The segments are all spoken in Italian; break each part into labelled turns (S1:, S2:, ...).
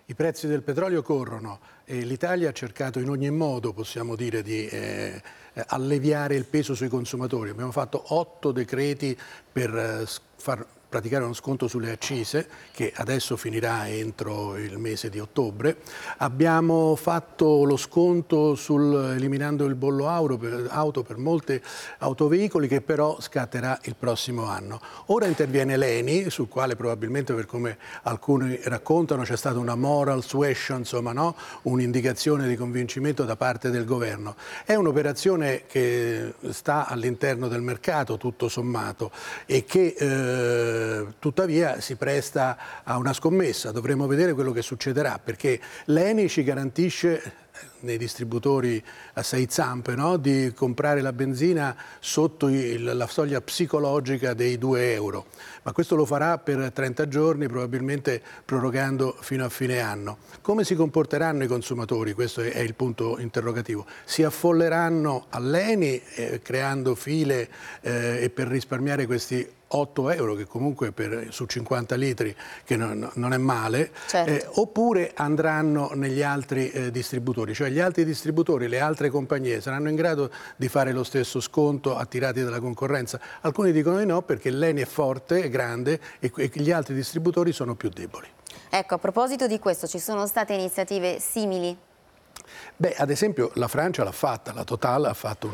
S1: I prezzi del petrolio corrono e l'Italia ha cercato in ogni modo, possiamo dire, di alleviare il peso sui consumatori. Abbiamo fatto 8 decreti per far praticare uno sconto sulle accise che adesso finirà entro il mese di ottobre. Abbiamo fatto lo sconto eliminando il bollo auto per molte autoveicoli che però scatterà il prossimo anno. Ora interviene l'ENI, sul quale probabilmente, per come alcuni raccontano, c'è stata una moral suasion, insomma, no? Un'indicazione di convincimento da parte del governo. È un'operazione che sta all'interno del mercato tutto sommato e che tuttavia si presta a una scommessa. Dovremo vedere quello che succederà, perché l'ENI ci garantisce nei distributori a 6 zampe, no? Di comprare la benzina sotto la soglia psicologica dei 2 euro, ma questo lo farà per 30 giorni, probabilmente prorogando fino a fine anno. Come si comporteranno i consumatori? Questo è il punto interrogativo. Si affolleranno all'ENI creando file e per risparmiare questi 8 euro, che comunque su 50 litri che non è male, certo. Oppure andranno negli altri distributori, cioè gli altri distributori, le altre compagnie saranno in grado di fare lo stesso sconto attirati dalla concorrenza? Alcuni dicono di no, perché l'ENI è forte, è grande e gli altri distributori sono più deboli.
S2: Ecco, a proposito di questo, ci sono state iniziative simili?
S1: Beh, ad esempio la Francia l'ha fatta, la Total ha fatto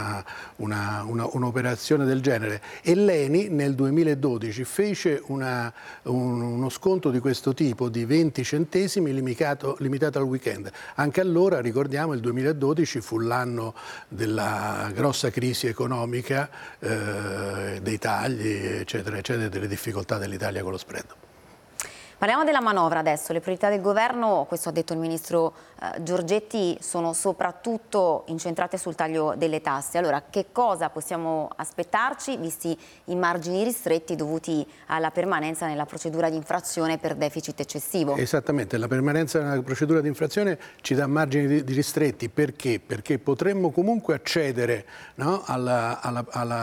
S1: un'operazione del genere e l'ENI nel 2012 fece uno sconto di questo tipo di 20 centesimi limitato al weekend. Anche allora, ricordiamo, il 2012 fu l'anno della grossa crisi economica, dei tagli, eccetera, eccetera, delle difficoltà dell'Italia con lo spread.
S2: Parliamo della manovra adesso, le priorità del governo, questo ha detto il ministro Giorgetti, sono soprattutto incentrate sul taglio delle tasse. Allora, che cosa possiamo aspettarci, visti i margini ristretti dovuti alla permanenza nella procedura di infrazione per deficit eccessivo?
S1: Esattamente, la permanenza nella procedura di infrazione ci dà margini di ristretti. Perché? Perché potremmo comunque accedere, no, alla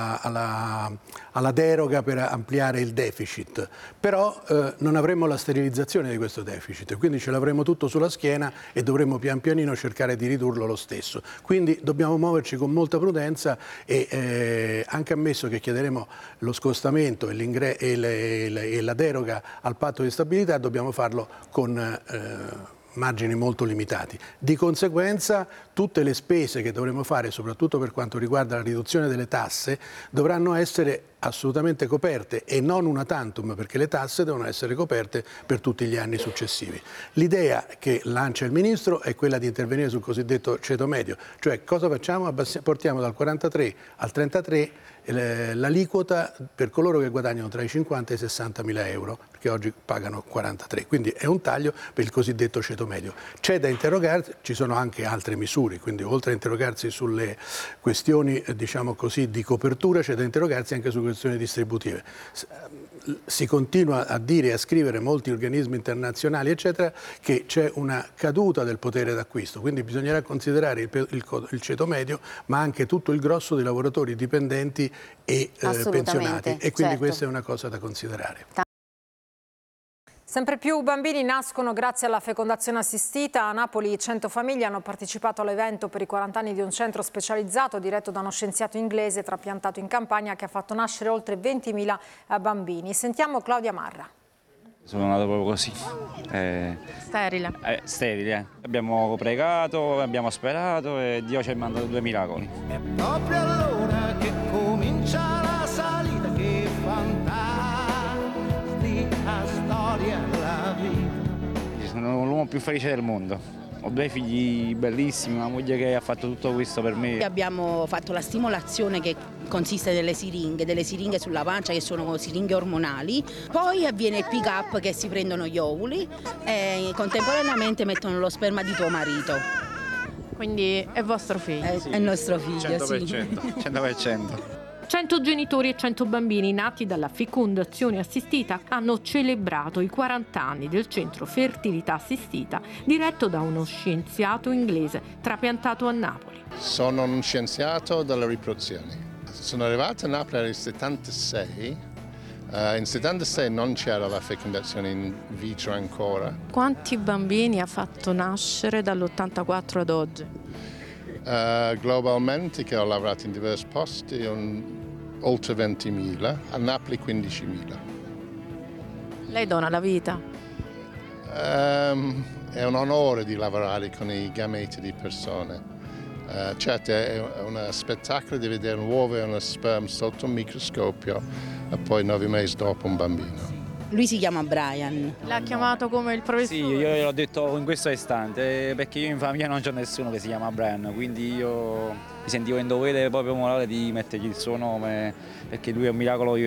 S1: deroga per ampliare il deficit, però non avremmo la sterilizzazione di questo deficit, quindi ce l'avremo tutto sulla schiena e dovremo pian pianino cercare di ridurlo lo stesso. Quindi dobbiamo muoverci con molta prudenza e anche ammesso che chiederemo lo scostamento e la deroga al patto di stabilità, dobbiamo farlo con margini molto limitati. Di conseguenza tutte le spese che dovremo fare, soprattutto per quanto riguarda la riduzione delle tasse, dovranno essere assolutamente coperte e non una tantum, perché le tasse devono essere coperte per tutti gli anni successivi. L'idea che lancia il Ministro è quella di intervenire sul cosiddetto ceto medio, cioè cosa facciamo? Portiamo dal 43 al 33 l'aliquota per coloro che guadagnano tra i 50 e i 60 mila euro, perché oggi pagano 43, quindi è un taglio per il cosiddetto ceto medio. C'è da interrogarsi, ci sono anche altre misure, quindi oltre a interrogarsi sulle questioni, diciamo così, di copertura, c'è da interrogarsi anche su questioni distributive. Si continua a dire e a scrivere molti organismi internazionali, eccetera, che c'è una caduta del potere d'acquisto, quindi bisognerà considerare il ceto medio, ma anche tutto il grosso dei lavoratori dipendenti e pensionati, e quindi certo, questa è una cosa da considerare.
S3: Sempre più bambini nascono grazie alla fecondazione assistita. A Napoli 100 famiglie hanno partecipato all'evento per i 40 anni di un centro specializzato diretto da uno scienziato inglese trapiantato in Campania che ha fatto nascere oltre 20.000 bambini. Sentiamo Claudia Marra.
S4: Sono nato proprio così.
S5: Sterile.
S4: Sterile. Abbiamo pregato, abbiamo sperato e Dio ci ha mandato 2 miracoli.
S6: È proprio allora che comincia la salita, che fantastica storia la vita.
S4: Sono l'uomo più felice del mondo. Ho 2 figli bellissimi, una moglie che ha fatto tutto questo per me.
S5: Abbiamo fatto la stimolazione che consiste nelle siringhe sulla pancia che sono siringhe ormonali, poi avviene il pick up che si prendono gli ovuli e contemporaneamente mettono lo sperma di tuo marito.
S7: Quindi è vostro figlio?
S5: È il nostro figlio,
S4: 100%,
S5: sì.
S4: 100%.
S7: 100 genitori e 100 bambini nati dalla fecondazione assistita hanno celebrato i 40 anni del centro fertilità assistita diretto da uno scienziato inglese trapiantato a Napoli.
S8: Sono un scienziato della riproduzione. Sono arrivato a Napoli nel 76 In 76 non c'era la fecondazione in vitro ancora.
S7: Quanti bambini ha fatto nascere dall'84 ad oggi?
S8: Globalmente, che ho lavorato in diversi posti, oltre 20.000, a Napoli 15.000.
S7: Lei dona la vita?
S8: È un onore di lavorare con i gameti di persone. Certo, è uno spettacolo di vedere un uovo e uno sperma sotto un microscopio e poi 9 mesi dopo un bambino.
S5: Lui si chiama Brian.
S7: L'ha chiamato come il professore?
S4: Sì, io gliel'ho detto in questo istante, perché io in famiglia non c'è nessuno che si chiama Brian, quindi io mi sentivo in dovere proprio morale di mettergli il suo nome, perché lui è un miracolo